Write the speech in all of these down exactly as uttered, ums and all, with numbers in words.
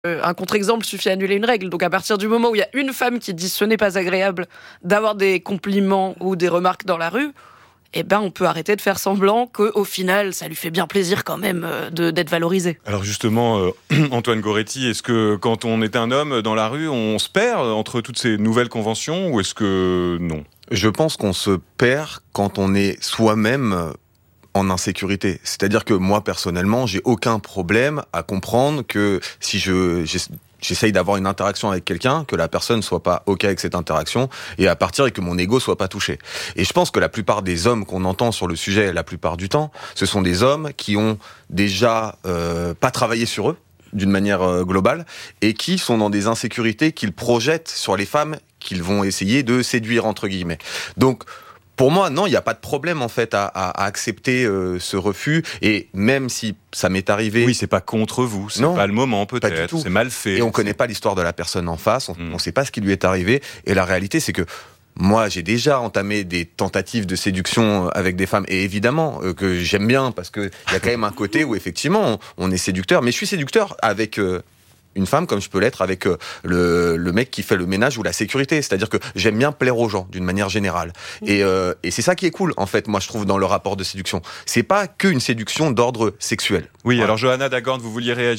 Euh, un contre-exemple suffit à annuler une règle. Donc à partir du moment où il y a une femme qui dit ce n'est pas agréable d'avoir des compliments ou des remarques dans la rue, eh ben on peut arrêter de faire semblant qu'au final, ça lui fait bien plaisir quand même euh, de, d'être valorisé. Alors justement, euh, Antoine Goretti, est-ce que quand on est un homme dans la rue, on se perd entre toutes ces nouvelles conventions ou est-ce que non ? Je pense qu'on se perd quand on est soi-même en insécurité. C'est-à-dire que moi, personnellement, j'ai aucun problème à comprendre que si je j'essaye d'avoir une interaction avec quelqu'un, que la personne soit pas OK avec cette interaction, et à partir et que mon ego soit pas touché. Et je pense que la plupart des hommes qu'on entend sur le sujet, la plupart du temps, ce sont des hommes qui ont déjà euh, pas travaillé sur eux, d'une manière euh, globale, et qui sont dans des insécurités qu'ils projettent sur les femmes qu'ils vont essayer de séduire, entre guillemets. Donc, pour moi, non, il n'y a pas de problème en fait à, à, à accepter euh, ce refus. Et même si ça m'est arrivé, oui, c'est pas contre vous, c'est non, pas le moment peut-être, pas du tout. C'est mal fait. Et on connaît pas l'histoire de la personne en face, on ne mmh. sait pas ce qui lui est arrivé. Et la réalité, c'est que moi, j'ai déjà entamé des tentatives de séduction avec des femmes, et évidemment euh, que j'aime bien parce que il y a quand même un côté où effectivement on, on est séducteur. Mais je suis séducteur avec euh, une femme comme je peux l'être avec euh, le, le mec qui fait le ménage ou la sécurité. C'est-à-dire que j'aime bien plaire aux gens d'une manière générale. Et, euh, et c'est ça qui est cool, en fait, moi je trouve, dans le rapport de séduction. C'est pas qu'une séduction d'ordre sexuel. Oui, voilà. Alors Johanna Dagand, vous vouliez réagir ?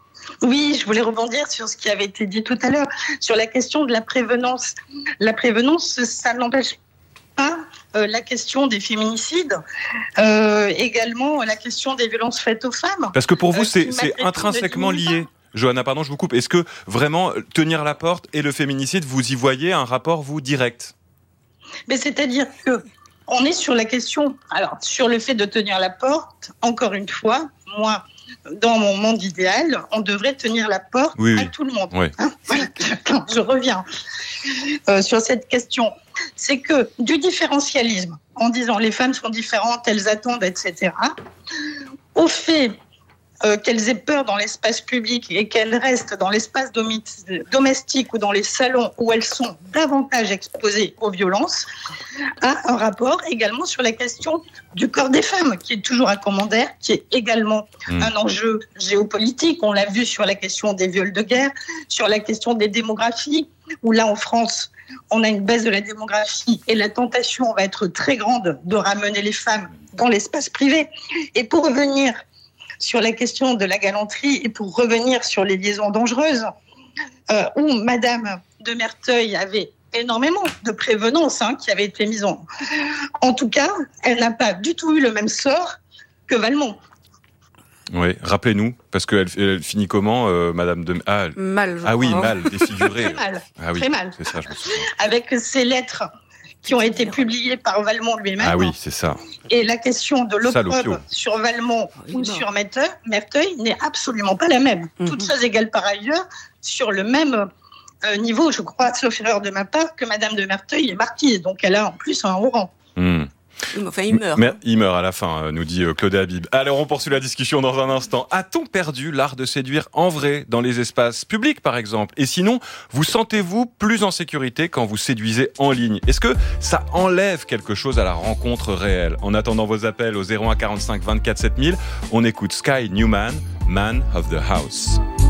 Oui, je voulais rebondir sur ce qui avait été dit tout à l'heure, sur la question de la prévenance. La prévenance, ça n'empêche pas euh, la question des féminicides, euh, également la question des violences faites aux femmes. Parce que pour vous, euh, c'est, c'est intrinsèquement lié. Johanna, pardon, je vous coupe. Est-ce que vraiment tenir la porte et le féminicide, vous y voyez un rapport, vous, direct ? Mais c'est-à-dire que on est sur la question, alors sur le fait de tenir la porte, encore une fois, moi, dans mon monde idéal, on devrait tenir la porte oui, à oui. tout le monde. Oui. Hein, voilà. Je reviens euh, sur cette question. C'est que du différentialisme, en disant les femmes sont différentes, elles attendent, et cetera, au fait euh, qu'elles aient peur dans l'espace public et qu'elles restent dans l'espace domi- domestique ou dans les salons où elles sont davantage exposées aux violences, a un rapport également sur la question du corps des femmes, qui est toujours un commentaire, qui est également mmh. un enjeu géopolitique. On l'a vu sur la question des viols de guerre, sur la question des démographies, où là en France, on a une baisse de la démographie et la tentation va être très grande de ramener les femmes dans l'espace privé. Et pour revenir sur la question de la galanterie et pour revenir sur les liaisons dangereuses, euh, où Madame de Merteuil avait énormément de prévenance hein, qui avait été mise en... En tout cas, elle n'a pas du tout eu le même sort que Valmont. Oui, rappelez-nous, parce qu'elle elle finit comment, euh, Madame de... Ah, mal, je ah oui, crois. mal, défigurée. Très mal, ah oui, très mal. C'est ça, je me souviens. Avec ces lettres qui ont été publiées par Valmont lui-même. Ah oui, c'est ça. Et la question de l'opprobre sur Valmont oui, ou non. sur Merteuil, Merteuil n'est absolument pas la même. Mm-hmm. Toutes choses égales par ailleurs, sur le même euh, niveau, je crois, sauf erreur de ma part, que Madame de Merteuil est marquise. Donc elle a en plus un haut rang. Mm. Enfin, il meurt. Mais il meurt à la fin, nous dit Claude Habib. Alors, on poursuit la discussion dans un instant. A-t-on perdu l'art de séduire en vrai, dans les espaces publics, par exemple ? Et sinon, vous sentez-vous plus en sécurité quand vous séduisez en ligne ? Est-ce que ça enlève quelque chose à la rencontre réelle ? En attendant vos appels au zéro un quarante-cinq vingt-quatre sept mille, on écoute Sky Newman, Man of the House.